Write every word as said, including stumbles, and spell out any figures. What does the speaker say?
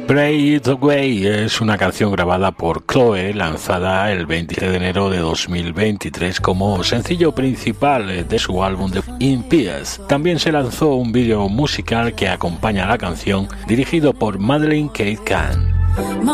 Pray It Away es una canción grabada por Chloe, lanzada el veintisiete de enero de dos mil veintitrés como sencillo principal de su álbum de In Peace. También se lanzó un vídeo musical que acompaña a la canción, dirigido por Madeleine Kate Kahn.